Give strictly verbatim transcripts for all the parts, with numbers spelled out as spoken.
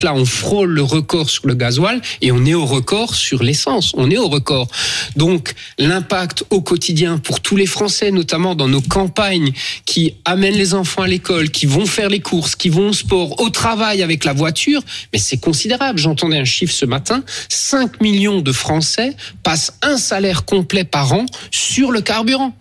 Là, on frôle le record sur le gasoil et on est au record sur l'essence. On est au record. Donc, l'impact au quotidien pour tous les Français, notamment dans nos campagnes, qui amènent les enfants à l'école, qui vont faire les courses, qui vont au sport, au travail avec la voiture, mais c'est considérable. J'entendais un chiffre ce matin, cinq millions de Français passent un salaire complet par an sur le carburant.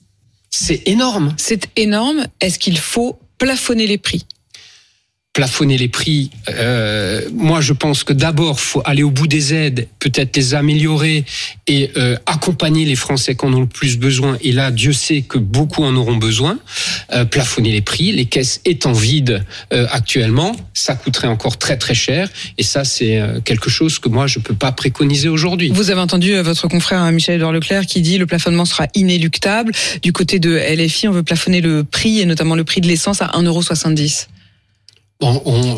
C'est énorme. C'est énorme. Est-ce qu'il faut plafonner les prix ? Plafonner les prix, euh, moi je pense que d'abord faut aller au bout des aides, peut-être les améliorer et euh, accompagner les Français qui en ont le plus besoin. Et là, Dieu sait que beaucoup en auront besoin. Euh, plafonner les prix, les caisses étant vides euh, actuellement, ça coûterait encore très très cher. Et ça, c'est euh, quelque chose que moi je peux pas préconiser aujourd'hui. Vous avez entendu euh, votre confrère Michel-Édouard Leclerc qui dit le plafonnement sera inéluctable. Du côté de L F I, on veut plafonner le prix et notamment le prix de l'essence à un euro soixante-dix. On, on,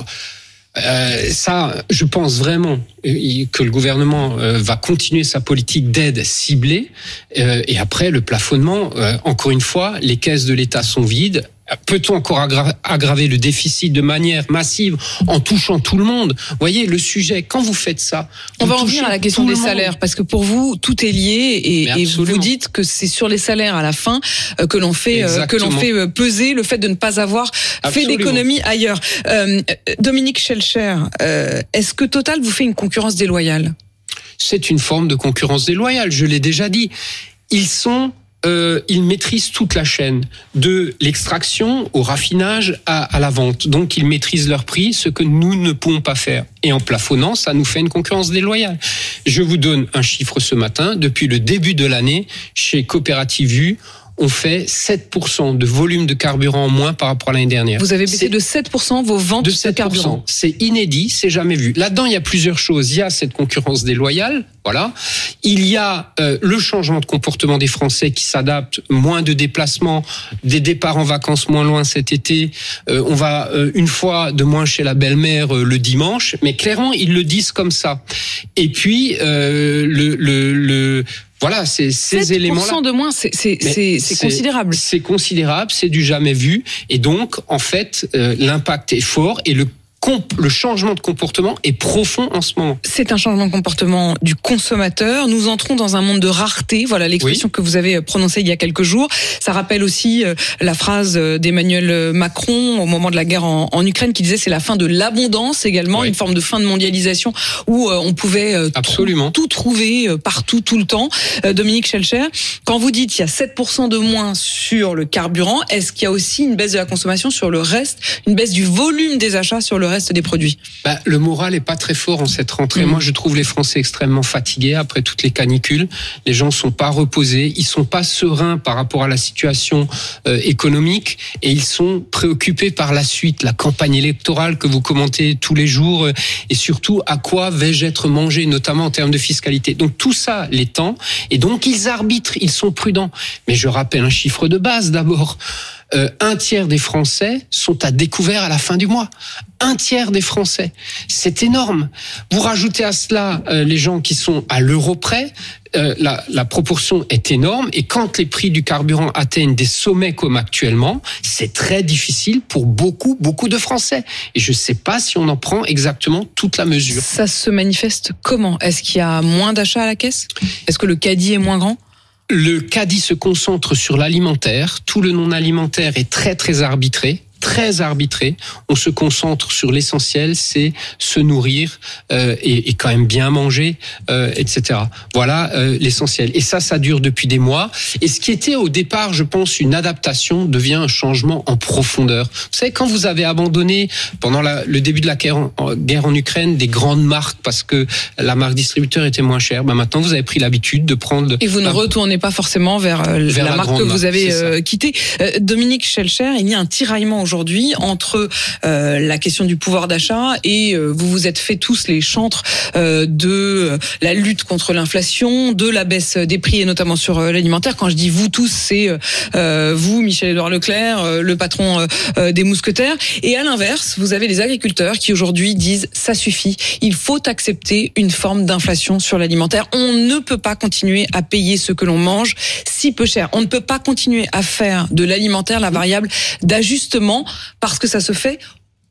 euh, ça, je pense vraiment que le gouvernement euh, va continuer sa politique d'aide ciblée. Euh, et après, le plafonnement, euh, encore une fois, les caisses de l'État sont vides. Peut-on encore aggra- aggraver le déficit de manière massive en touchant tout le monde ? Vous voyez, le sujet, quand vous faites ça... On va en venir à la question des salaires, parce que pour vous, tout est lié, et, et vous dites que c'est sur les salaires à la fin euh, que l'on fait euh, que l'on fait euh, peser le fait de ne pas avoir Absolument. fait d'économie ailleurs. Euh, Dominique Schelcher, euh, est-ce que Total vous fait une concurrence déloyale ? C'est une forme de concurrence déloyale, je l'ai déjà dit. Ils sont... Euh, ils maîtrisent toute la chaîne, de l'extraction au raffinage à, à la vente. Donc, ils maîtrisent leur prix, ce que nous ne pouvons pas faire. Et en plafonnant, ça nous fait une concurrence déloyale. Je vous donne un chiffre ce matin. Depuis le début de l'année, chez Coopérative U, on fait sept pour cent de volume de carburant en moins par rapport à l'année dernière. Vous avez baissé c'est de sept pour cent vos ventes de, de carburant. C'est inédit, c'est jamais vu. Là-dedans, il y a plusieurs choses. Il y a cette concurrence déloyale, voilà. Il y a euh, le changement de comportement des Français qui s'adaptent, moins de déplacements, des départs en vacances moins loin cet été. Euh, on va euh, une fois de moins chez la belle-mère euh, le dimanche, mais clairement, ils le disent comme ça. Et puis, euh, le... le, le Voilà, c'est ces éléments-là. sept pour cent de moins, c'est, c'est, c'est, c'est considérable. C'est considérable, c'est du jamais vu. Et donc, en fait, euh, l'impact est fort et le le changement de comportement est profond en ce moment. C'est un changement de comportement du consommateur. Nous entrons dans un monde de rareté. Voilà l'expression oui. que vous avez prononcée il y a quelques jours. Ça rappelle aussi la phrase d'Emmanuel Macron au moment de la guerre en, en Ukraine qui disait c'est la fin de l'abondance également, oui. une forme de fin de mondialisation où on pouvait Absolument. tout trouver partout, tout le temps. Dominique Schelcher, quand vous dites il y a sept pour cent de moins sur le carburant, est-ce qu'il y a aussi une baisse de la consommation sur le reste, une baisse du volume des achats sur le reste des produits? Bah, le moral est pas très fort en cette rentrée. Mmh. Moi, je trouve les Français extrêmement fatigués après toutes les canicules. Les gens sont pas reposés, ils sont pas sereins par rapport à la situation euh, économique et ils sont préoccupés par la suite, la campagne électorale que vous commentez tous les jours euh, et surtout à quoi vais-je être mangé, notamment en termes de fiscalité. Donc tout ça les tend et donc ils arbitrent, ils sont prudents. Mais je rappelle un chiffre de base d'abord. Euh, un tiers des Français sont à découvert à la fin du mois. Un tiers des Français. C'est énorme. Vous rajoutez à cela euh, les gens qui sont à l'euro près, euh, la, la proportion est énorme. Et quand les prix du carburant atteignent des sommets comme actuellement, c'est très difficile pour beaucoup, beaucoup de Français. Et je ne sais pas si on en prend exactement toute la mesure. Ça se manifeste comment ? Est-ce qu'il y a moins d'achats à la caisse ? Est-ce que le caddie est moins grand ? Le caddie se concentre sur l'alimentaire. Tout le non-alimentaire est très, très arbitré. Très arbitré. On se concentre sur l'essentiel, c'est se nourrir euh, et, et quand même bien manger, euh, et cetera. Voilà euh, l'essentiel. Et ça, ça dure depuis des mois. Et ce qui était au départ, je pense, une adaptation devient un changement en profondeur. Vous savez, quand vous avez abandonné pendant la, le début de la guerre en, en, guerre en Ukraine des grandes marques parce que la marque distributeur était moins chère, ben maintenant vous avez pris l'habitude de prendre. Et vous ne la, retournez pas forcément vers, vers la, la marque que vous avez euh, quittée. Euh, Dominique Schelcher, il y a un tiraillement aujourd'hui entre euh, la question du pouvoir d'achat et euh, vous vous êtes fait tous les chantres euh, de euh, la lutte contre l'inflation, de la baisse des prix et notamment sur euh, l'alimentaire. Quand je dis vous tous, c'est euh, vous, Michel-Édouard Leclerc, euh, le patron euh, des mousquetaires. Et à l'inverse, vous avez les agriculteurs qui aujourd'hui disent ça suffit, il faut accepter une forme d'inflation sur l'alimentaire. On ne peut pas continuer à payer ce que l'on mange si peu cher. On ne peut pas continuer à faire de l'alimentaire la variable d'ajustement parce que ça se fait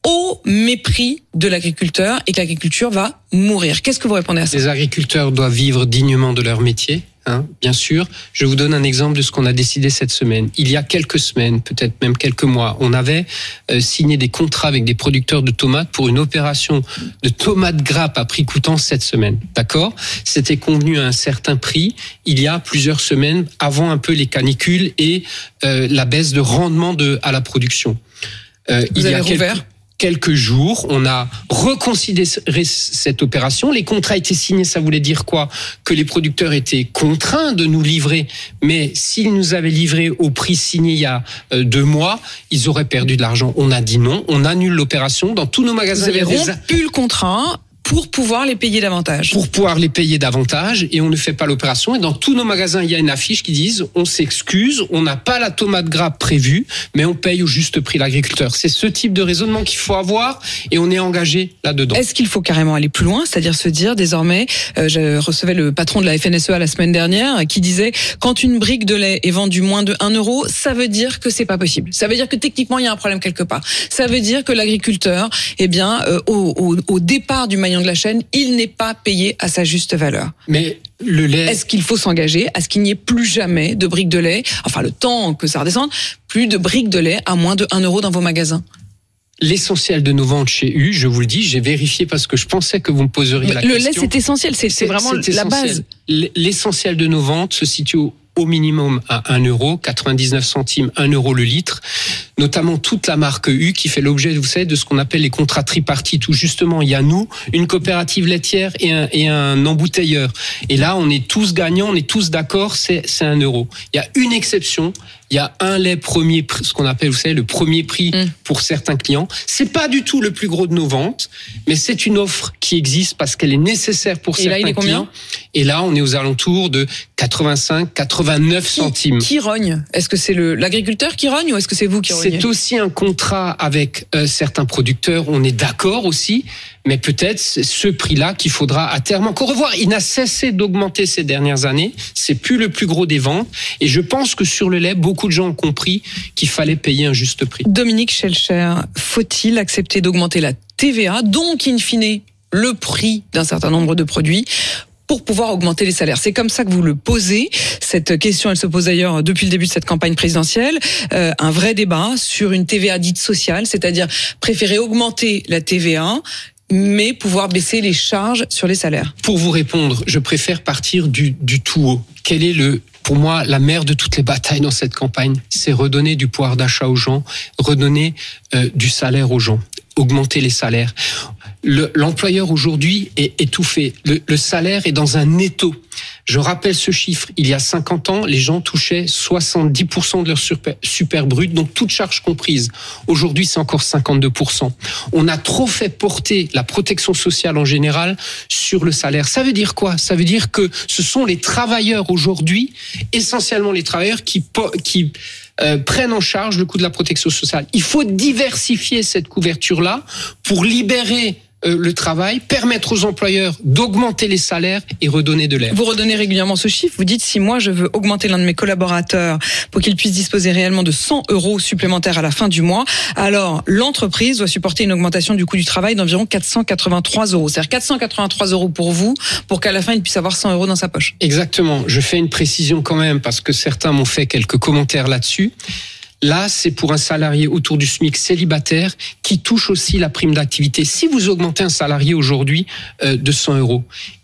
au mépris de l'agriculteur et que l'agriculture va mourir. Qu'est-ce que vous répondez à ça ? Les agriculteurs doivent vivre dignement de leur métier. Hein, bien sûr. Je vous donne un exemple de ce qu'on a décidé cette semaine. Il y a quelques semaines, peut-être même quelques mois, on avait euh, signé des contrats avec des producteurs de tomates pour une opération de tomates grappes à prix coûtant cette semaine. D'accord ? C'était convenu à un certain prix il y a plusieurs semaines, avant un peu les canicules et euh, la baisse de rendement de à la production. Euh, vous il avez y a rouvert quelques... quelques jours, on a reconsidéré cette opération. Les contrats étaient signés, ça voulait dire quoi ? Que les producteurs étaient contraints de nous livrer. Mais s'ils nous avaient livré au prix signé il y a deux mois, ils auraient perdu de l'argent. On a dit non, on annule l'opération. Dans tous nos magasins, vous avez il y a des... rompu le contrat pour pouvoir les payer davantage. Pour pouvoir les payer davantage, et on ne fait pas l'opération. Et dans tous nos magasins, il y a une affiche qui dit on s'excuse, on n'a pas la tomate grappe prévue, mais on paye au juste prix l'agriculteur. C'est ce type de raisonnement qu'il faut avoir, et on est engagé là-dedans. Est-ce qu'il faut carrément aller plus loin, c'est-à-dire se dire désormais, euh, je recevais le patron de la F N S E A la semaine dernière qui disait quand une brique de lait est vendue moins de un euro, ça veut dire que c'est pas possible. Ça veut dire que techniquement il y a un problème quelque part. Ça veut dire que l'agriculteur, eh bien, euh, au, au, au départ du maillon de la chaîne, il n'est pas payé à sa juste valeur. Mais le lait... Est-ce qu'il faut s'engager à ce qu'il n'y ait plus jamais de briques de lait, enfin le temps que ça redescende, plus de briques de lait à moins de un euro dans vos magasins ? L'essentiel de nos ventes chez U, je vous le dis, j'ai vérifié parce que je pensais que vous me poseriez la le question. Le lait, c'est essentiel, c'est, c'est vraiment c'est la essentiel. base. L'essentiel de nos ventes se situe au au minimum à un euro, quatre-vingt-dix-neuf centimes, un euro le litre, notamment toute la marque U qui fait l'objet, vous savez, de ce qu'on appelle les contrats tripartites, où justement il y a nous, une coopérative laitière et un, et un embouteilleur. Et là, on est tous gagnants, on est tous d'accord, c'est, c'est un euro. Il y a une exception, il y a un lait premier prix, ce qu'on appelle, vous savez, le premier prix mmh. pour certains clients. C'est pas du tout le plus gros de nos ventes, mais c'est une offre qui existe parce qu'elle est nécessaire pour et certains là, il est clients. Et là, on est aux alentours de quatre-vingt-cinq, quatre-vingt-neuf qui, centimes. Qui rogne ? Est-ce que c'est le, l'agriculteur qui rogne ou est-ce que c'est vous qui rognez ? C'est aussi un contrat avec euh, certains producteurs, on est d'accord aussi, mais peut-être c'est ce prix-là qu'il faudra à terme encore revoir. Il n'a cessé d'augmenter ces dernières années, c'est plus le plus gros des ventes, et je pense que sur le lait, beaucoup de gens ont compris qu'il fallait payer un juste prix. Dominique Schelcher, faut-il accepter d'augmenter la T V A, donc in fine le prix d'un certain nombre de produits, pour pouvoir augmenter les salaires? C'est comme ça que vous le posez. Cette question, elle se pose d'ailleurs depuis le début de cette campagne présidentielle. Euh, un vrai débat sur une T V A dite sociale, c'est-à-dire préférer augmenter la T V A, mais pouvoir baisser les charges sur les salaires. Pour vous répondre, je préfère partir du, du tout haut. Quel est le... Pour moi, la mère de toutes les batailles dans cette campagne, c'est redonner du pouvoir d'achat aux gens, redonner euh, du salaire aux gens, augmenter les salaires. Le, l'employeur aujourd'hui est étouffé. Le, le salaire est dans un étau. Je rappelle ce chiffre. Il y a cinquante ans, les gens touchaient soixante-dix pour cent de leur super, super brut, donc toute charge comprise. Aujourd'hui, c'est encore cinquante-deux pour cent. On a trop fait porter la protection sociale en général sur le salaire. Ça veut dire quoi ? Ça veut dire que ce sont les travailleurs aujourd'hui, essentiellement les travailleurs qui... qui Euh, prennent en charge le coût de la protection sociale. Il faut diversifier cette couverture-là pour libérer euh, le travail, permettre aux employeurs d'augmenter les salaires et redonner de l'air. Vous redonnez régulièrement ce chiffre. Vous dites, si moi je veux augmenter l'un de mes collaborateurs pour qu'il puisse disposer réellement de cent euros supplémentaires à la fin du mois, alors l'entreprise doit supporter une augmentation du coût du travail d'environ quatre cent quatre-vingt-trois euros. C'est-à-dire quatre cent quatre-vingt-trois euros pour vous, pour qu'à la fin il puisse avoir cent euros dans sa poche. Exactement. Je fais une précision quand même parce que certains m'ont fait quelques commentaires là-dessus. Là, c'est pour un salarié autour du SMIC célibataire qui touche aussi la prime d'activité. Si vous augmentez un salarié aujourd'hui euh, de cent euros,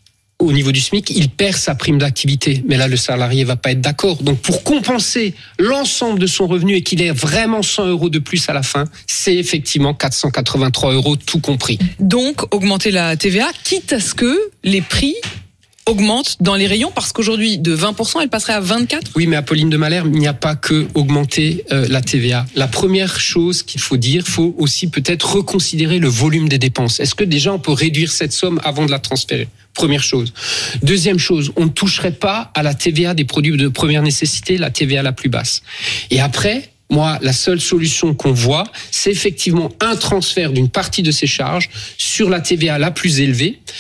au niveau du SMIC, il perd sa prime d'activité. Mais là, le salarié va pas être d'accord. Donc, pour compenser l'ensemble de son revenu et qu'il ait vraiment cent euros de plus à la fin, c'est effectivement quatre cent quatre-vingt-trois euros tout compris. Donc, augmenter la T V A, quitte à ce que les prix augmente dans les rayons, parce qu'aujourd'hui, de vingt pour cent, elle passerait à vingt-quatre pour cent. Oui, mais Apolline de Malherbe, il n'y a pas que augmenter euh, la T V A. La première chose qu'il faut dire, il faut aussi peut-être reconsidérer le volume des dépenses. Est-ce que déjà on peut réduire cette somme avant de la transférer ? Première chose. Deuxième chose, on ne toucherait pas à la T V A des produits de première nécessité, la T V A la plus basse. Et après, moi, la seule solution qu'on voit, c'est effectivement un transfert d'une partie de ces charges sur la T V A la plus élevée,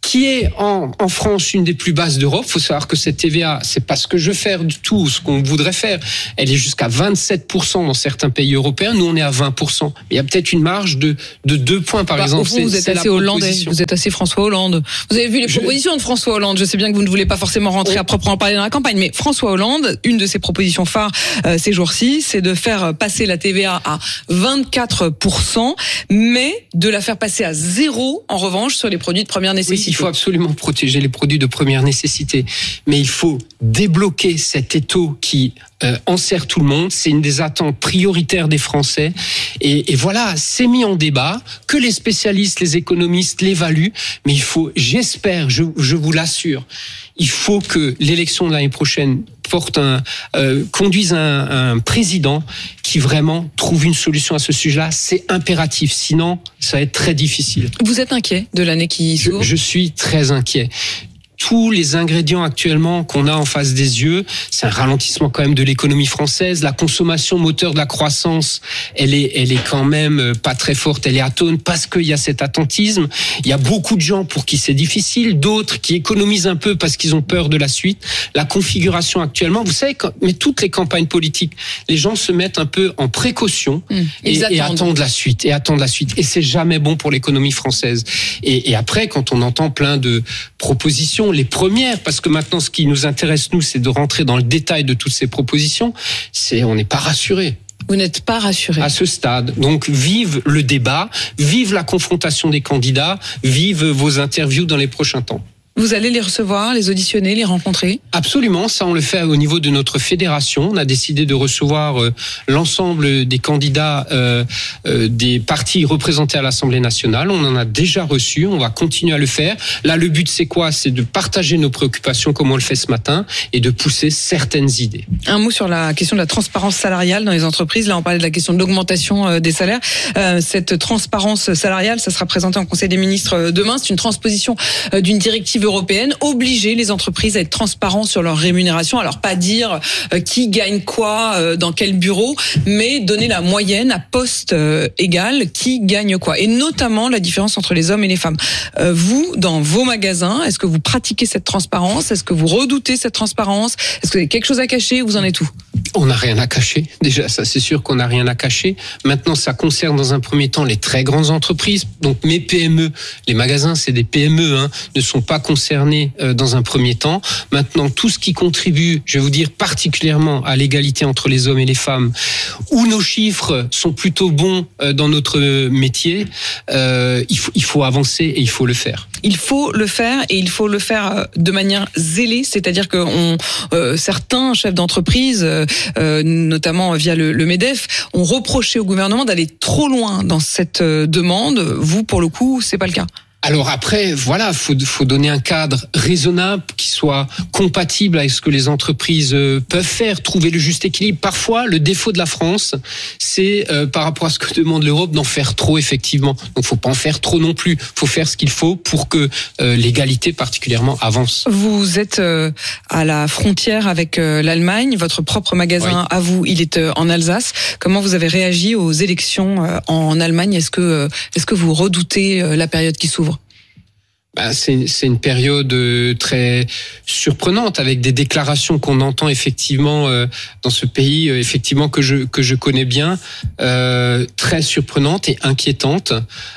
qui est en, en France une des plus basses d'Europe. Il faut savoir que cette T V A, c'est pas ce que je veux faire du tout, ce qu'on voudrait faire. Elle est jusqu'à vingt-sept pour cent dans certains pays européens. Nous, on est à vingt pour cent. Il y a peut-être une marge de, de deux points, par bah, exemple. Au fond, vous êtes assez hollandais. Vous êtes assez François Hollande. Vous avez vu les propositions je... de François Hollande. Je sais bien que vous ne voulez pas forcément rentrer on... à proprement parler dans la campagne, mais François Hollande, une de ses propositions phares euh, ces jours-ci, c'est de faire passer la T V A à vingt-quatre pour cent, mais de la faire passer à zéro, en revanche, sur les produits de première nécessité. Oui, il faut absolument protéger les produits de première nécessité, mais il faut débloquer cet étau qui euh, enserre tout le monde. C'est une des attentes prioritaires des Français. Et, et voilà, c'est mis en débat, que les spécialistes, les économistes l'évaluent, mais il faut, j'espère, je, je vous l'assure, il faut que l'élection de l'année prochaine porte un, euh, conduise un, un président qui vraiment trouve une solution à ce sujet-là. C'est impératif. Sinon, ça va être très difficile. Vous êtes inquiet de l'année qui s'ouvre ? je, je suis très inquiet. Tous les ingrédients actuellement qu'on a en face des yeux, c'est un ralentissement quand même de l'économie française. La consommation moteur de la croissance, elle est, elle est quand même pas très forte. Elle est atone parce qu'il y a cet attentisme. Il y a beaucoup de gens pour qui c'est difficile, d'autres qui économisent un peu parce qu'ils ont peur de la suite. La configuration actuellement, vous savez, mais toutes les campagnes politiques, les gens se mettent un peu en précaution mmh, et, et attendent la suite, et attendent la suite. Et c'est jamais bon pour l'économie française. Et, et après, quand on entend plein de propositions, les premières, parce que maintenant ce qui nous intéresse nous, c'est de rentrer dans le détail de toutes ces propositions, c'est on n'est pas rassuré. Vous n'êtes pas rassuré à ce stade. Donc vive le débat, vive la confrontation des candidats, vive vos interviews dans les prochains temps. Vous allez les recevoir, les auditionner, les rencontrer ? Absolument, ça on le fait au niveau de notre fédération. On a décidé de recevoir euh, l'ensemble des candidats euh, euh, des partis représentés à l'Assemblée nationale. On en a déjà reçu, on va continuer à le faire. Là, le but c'est quoi ? C'est de partager nos préoccupations comme on le fait ce matin et de pousser certaines idées. Un mot sur la question de la transparence salariale dans les entreprises. Là, on parlait de la question de l'augmentation euh, des salaires. Euh, cette transparence salariale, ça sera présenté en Conseil des ministres demain. C'est une transposition euh, d'une directive européenne, obliger les entreprises à être transparentes sur leur rémunération. Alors pas dire euh, qui gagne quoi euh, dans quel bureau, mais donner la moyenne à poste euh, égal qui gagne quoi. Et notamment la différence entre les hommes et les femmes. Euh, vous, dans vos magasins, est-ce que vous pratiquez cette transparence ? Est-ce que vous redoutez cette transparence ? Est-ce que vous avez quelque chose à cacher ? Vous en êtes où ? On n'a rien à cacher. Déjà, ça c'est sûr qu'on n'a rien à cacher. Maintenant, ça concerne dans un premier temps les très grandes entreprises. Donc mes P M E, les magasins, c'est des P M E, hein, ne sont pas concernés euh, dans un premier temps. Maintenant, tout ce qui contribue, je vais vous dire particulièrement à l'égalité entre les hommes et les femmes, où nos chiffres sont plutôt bons euh, dans notre métier, euh, il faut, il faut avancer et il faut le faire. Il faut le faire et il faut le faire de manière zélée, c'est-à-dire que on, euh, certains chefs d'entreprise, euh, notamment via le, le MEDEF, ont reproché au gouvernement d'aller trop loin dans cette demande. Vous, pour le coup, c'est pas le cas. Alors après, voilà, faut faut donner un cadre raisonnable qui soit compatible avec ce que les entreprises peuvent faire, trouver le juste équilibre. Parfois, le défaut de la France, c'est euh, par rapport à ce que demande l'Europe, d'en faire trop effectivement. Donc, faut pas en faire trop non plus. Faut faire ce qu'il faut pour que euh, l'égalité particulièrement avance. Vous êtes euh, à la frontière avec euh, l'Allemagne. Votre propre magasin, oui. à vous, il est euh, en Alsace. Comment vous avez réagi aux élections euh, en Allemagne ? Est-ce que euh, est-ce que vous redoutez euh, la période qui s'ouvre ? Ben, c'est, c'est une période très surprenante avec des déclarations qu'on entend effectivement euh, dans ce pays, euh, effectivement que je que je connais bien, euh, très surprenante et inquiétante.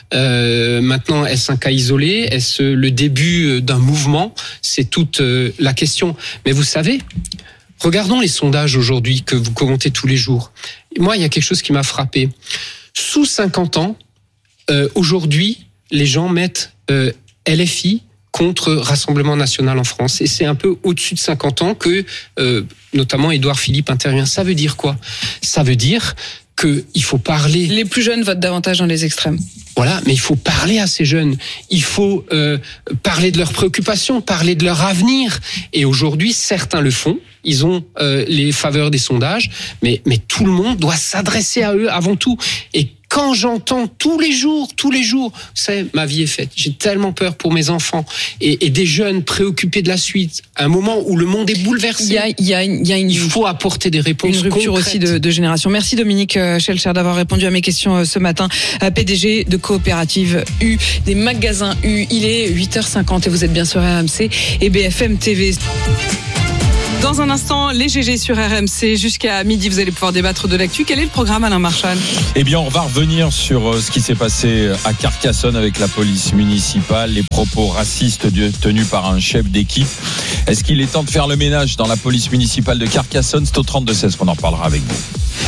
Euh, maintenant, est-ce un cas isolé ? Est-ce le début d'un mouvement ? C'est toute euh, la question. Mais vous savez, regardons les sondages aujourd'hui que vous commentez tous les jours. Moi, il y a quelque chose qui m'a frappé. Sous cinquante ans, euh, aujourd'hui, les gens mettent euh, L F I contre Rassemblement National en France. Et c'est un peu au-dessus de cinquante ans que, euh, notamment, Édouard Philippe intervient. Ça veut dire quoi ? Ça veut dire qu'il faut parler... Les plus jeunes votent davantage dans les extrêmes. Voilà, mais il faut parler à ces jeunes. Il faut euh, parler de leurs préoccupations, parler de leur avenir. Et aujourd'hui, certains le font. Ils ont euh, les faveurs des sondages, mais, mais tout le monde doit s'adresser à eux avant tout. Et quand j'entends tous les jours, tous les jours, c'est ma vie est faite. J'ai tellement peur pour mes enfants et, et des jeunes préoccupés de la suite. À un moment où le monde est bouleversé, il y a, il y a, il y a une, il faut apporter des réponses une rupture concrètes. aussi de, de génération. Merci Dominique Schelcher d'avoir répondu à mes questions ce matin. P D G de coopérative U, des magasins U. Il est huit heures cinquante et vous êtes bien sur R M C et B F M T V. Dans un instant, les G G sur R M C. Jusqu'à midi, vous allez pouvoir débattre de l'actu. Quel est le programme, Alain Marchal ? Eh bien, on va revenir sur ce qui s'est passé à Carcassonne avec la police municipale, les propos racistes tenus par un chef d'équipe. Est-ce qu'il est temps de faire le ménage dans la police municipale de Carcassonne ? C'est au trente-deux seize qu'on en parlera avec vous.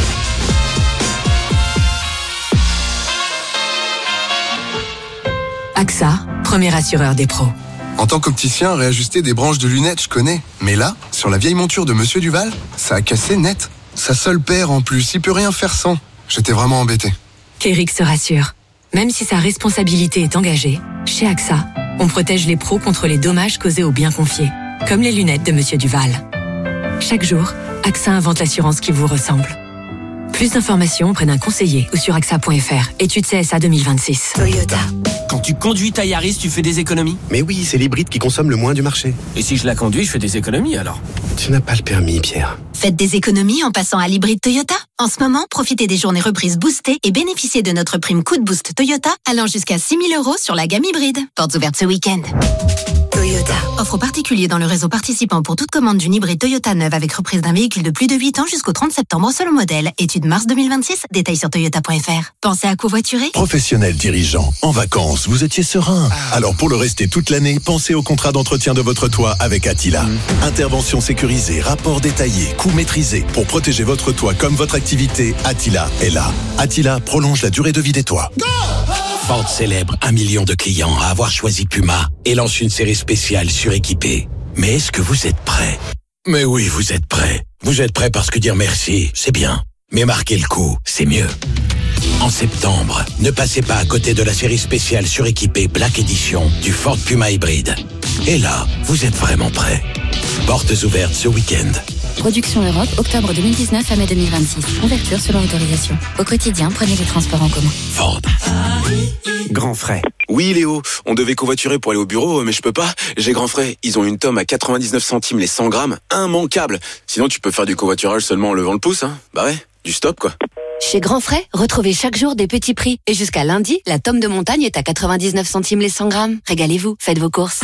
A X A, premier assureur des pros. En tant qu'opticien, réajuster des branches de lunettes, je connais. Mais là, sur la vieille monture de Monsieur Duval, ça a cassé net. Sa seule paire en plus, il peut rien faire sans. J'étais vraiment embêté. Qu'Eric se rassure. Même si sa responsabilité est engagée, chez A X A, on protège les pros contre les dommages causés aux biens confiés, comme les lunettes de Monsieur Duval. Chaque jour, A X A invente l'assurance qui vous ressemble. Plus d'informations auprès d'un conseiller ou sur A X A point F R. Étude C S A deux mille vingt-six. Toyota. Quand tu conduis ta Yaris, tu fais des économies ? Mais oui, c'est l'hybride qui consomme le moins du marché. Et si je la conduis, je fais des économies alors ? Tu n'as pas le permis, Pierre. Faites des économies en passant à l'hybride Toyota. En ce moment, profitez des journées reprises boostées et bénéficiez de notre prime coup de boost Toyota allant jusqu'à six mille euros sur la gamme hybride. Portes ouvertes ce week-end. Toyota. Offre particulier dans le réseau participant pour toute commande d'une hybride Toyota neuve avec reprise d'un véhicule de plus de huit ans jusqu'au trente septembre selon modèle. Étude mars deux mille vingt-six. Détails sur toyota point F R. Pensez à covoiturer. Professionnel dirigeant, en vacances, vous étiez serein. Alors pour le rester toute l'année, pensez au contrat d'entretien de votre toit avec Attila. Mmh. Intervention sécurisée, rapport détaillé, coût maîtrisé. Pour protéger votre toit comme votre activité, Attila est là. Attila prolonge la durée de vie des toits. Go! Ford célèbre un million de clients à avoir choisi Puma et lance une série spéciale suréquipée. Mais est-ce que vous êtes prêts ? Mais oui, vous êtes prêts. Vous êtes prêts parce que dire merci, c'est bien. Mais marquer le coup, c'est mieux. En septembre, ne passez pas à côté de la série spéciale suréquipée Black Edition du Ford Puma hybride. Et là, vous êtes vraiment prêts. Portes ouvertes ce week-end. Production Europe, octobre deux mille dix-neuf à mai deux mille vingt-six. Ouverture selon autorisation. Au quotidien, prenez les transports en commun. Ford. Grand frais. Oui Léo, on devait covoiturer pour aller au bureau, mais je peux pas. J'ai Grand Frais, ils ont une tome à quatre-vingt-dix-neuf centimes les cent grammes, immanquable. Sinon tu peux faire du covoiturage seulement en levant le pouce, hein. Bah ouais, du stop quoi. Chez Grand Frais, retrouvez chaque jour des petits prix. Et jusqu'à lundi, la tome de montagne est à quatre-vingt-dix-neuf centimes les cent grammes. Régalez-vous, faites vos courses.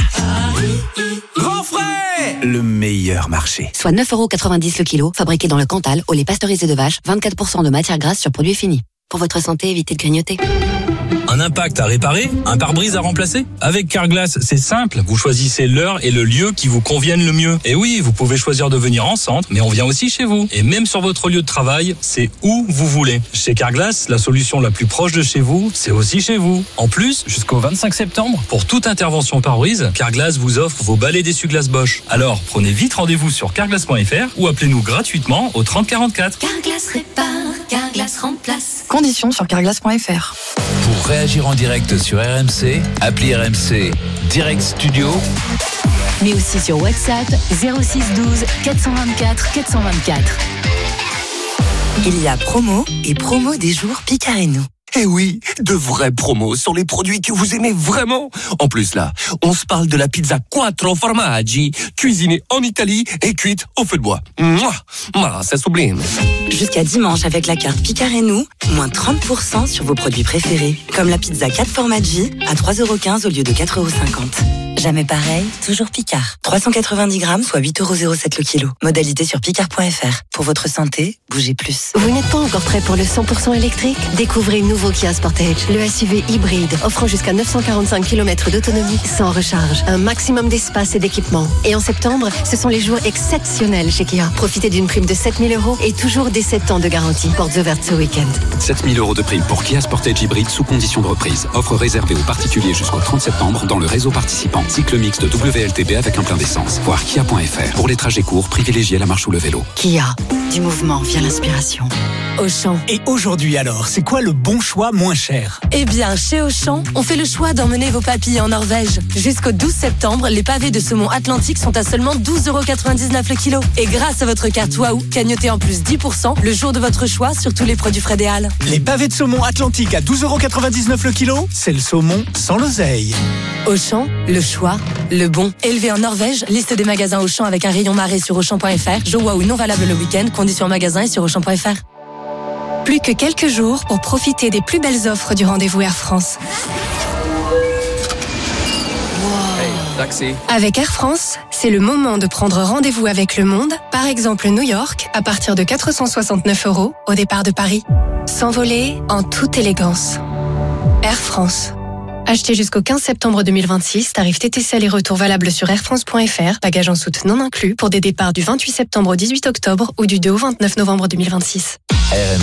Grand Frais, le meilleur marché. Soit neuf euros quatre-vingt-dix le kilo, fabriqué dans le Cantal, au lait pasteurisé de vache, vingt-quatre pour cent de matière grasse sur produit fini. Pour votre santé, évitez de grignoter. Un impact à réparer, un pare-brise à remplacer. Avec Carglass, c'est simple. Vous choisissez l'heure et le lieu qui vous conviennent le mieux. Et oui, vous pouvez choisir de venir en centre, mais on vient aussi chez vous. Et même sur votre lieu de travail, c'est où vous voulez. Chez Carglass, la solution la plus proche de chez vous, c'est aussi chez vous. En plus, jusqu'au vingt-cinq septembre, pour toute intervention pare-brise, Carglass vous offre vos balais d'essuie-glace Bosch. Alors, prenez vite rendez-vous sur carglass point F R ou appelez-nous gratuitement au trente quarante-quatre. Carglass répare, Carglass remplace. Conditions sur carglass point F R. Pour réagir en direct sur R M C, appelez R M C Direct Studio. Mais aussi sur WhatsApp zéro six douze quatre cent vingt-quatre quatre cent vingt-quatre. Il y a promo et promo des jours Picareno. Eh oui, de vraies promos sur les produits que vous aimez vraiment. En plus là, on se parle de la pizza quattro formaggi, cuisinée en Italie et cuite au feu de bois. Mouah, Mouah, ça sublime. Jusqu'à dimanche avec la carte Picareno, moins trente pour cent sur vos produits préférés. Comme la pizza quatre formaggi à trois euros quinze au lieu de quatre euros cinquante. Jamais pareil, toujours Picard. trois cent quatre-vingt-dix grammes, soit huit euros zéro sept le kilo. Modalité sur picard point F R. Pour votre santé, bougez plus. Vous n'êtes pas encore prêt pour le cent pour cent électrique ? Découvrez le nouveau Kia Sportage, le S U V hybride, offrant jusqu'à neuf cent quarante-cinq kilomètres d'autonomie sans recharge. Un maximum d'espace et d'équipement. Et en septembre, ce sont les jours exceptionnels chez Kia. Profitez d'une prime de sept mille euros et toujours des sept ans de garantie. Portes ouvertes ce week-end. sept mille euros de prime pour Kia Sportage hybride sous condition de reprise. Offre réservée aux particuliers jusqu'au trente septembre dans le réseau participant. Cycle mixte W L T B avec un plein d'essence. Voir kia point f r. Pour les trajets courts, privilégiez la marche ou le vélo. Kia, du mouvement vient l'inspiration. Auchan. Et aujourd'hui alors, c'est quoi le bon choix moins cher? Eh bien, chez Auchan, on fait le choix d'emmener vos papilles en Norvège. Jusqu'au douze septembre, les pavés de saumon Atlantique sont à seulement douze euros quatre-vingt-dix-neuf le kilo. Et grâce à votre carte Waouh, cagnotez en plus dix pour cent le jour de votre choix sur tous les produits frais des Halles. Les pavés de saumon Atlantique à douze euros quatre-vingt-dix-neuf le kilo, c'est le saumon sans l'oseille. Auchan, le choix, le bon. Élevé en Norvège, liste des magasins Auchan avec un rayon marée sur Auchan point f r. Jeu Waouh non valable le week-end, conditions en magasin et sur Auchan point f r. Plus que quelques jours pour profiter des plus belles offres du rendez-vous Air France. Hey, taxi. Avec Air France, c'est le moment de prendre rendez-vous avec le monde, par exemple New York, à partir de quatre cent soixante-neuf euros au départ de Paris. S'envoler en toute élégance. Air France. Achetez jusqu'au quinze septembre deux mille vingt-six, tarif T T C aller-retour valable sur air france point f r, bagages en soute non inclus pour des départs du vingt-huit septembre au dix-huit octobre ou du deux au vingt-neuf novembre deux mille vingt-six.